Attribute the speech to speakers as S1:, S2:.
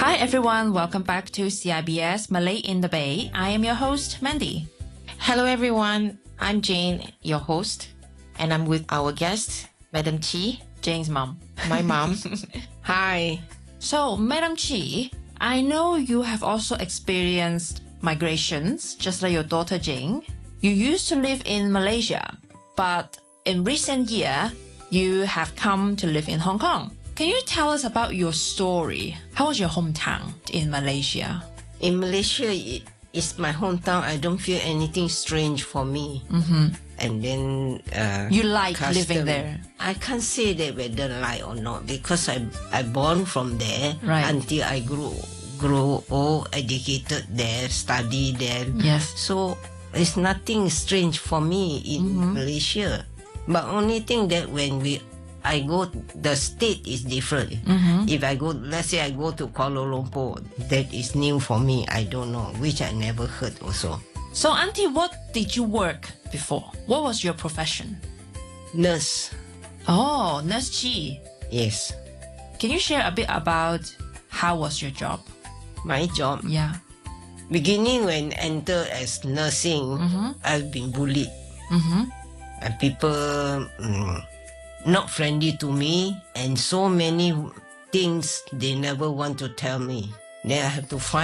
S1: Hi everyone, welcome back to CIBS Malay in the Bay. I am your host, Mandy.
S2: Hello everyone, I'm Jane, your host, and I'm with our guest, Madam Chi,
S1: Jane's mom.
S2: my mom. Hi.
S1: So, Madam Chi, I know you have also experienced migrations, just like your daughter Jane. You used to live in Malaysia, but in recent year, you have come to live in Hong Kong. Can you tell us about your story? How was your hometown in Malaysia?
S2: In Malaysia, it's my hometown. I don't feel anything strange for me. And then
S1: You like living there?
S2: I can't say that whether like or not because I born from there
S1: Right.
S2: until I grew old, educated there, study there.
S1: Yes.
S2: So it's nothing strange for me in Malaysia. But only thing that when I go, the state is different. If I go, let's say I go to Kuala Lumpur, that is new for me. I don't know, which I never heard also.
S1: So, Auntie, what did you work before? What was your profession?
S2: Nurse,
S1: Oh, Nurse Chi.
S2: yes.
S1: Can you share a bit about how was your job?
S2: My job,
S1: Yeah.
S2: beginning when enter as nursing, I've been bullied. And people not friendly to me, and so many things they never want to tell me. Then I have to find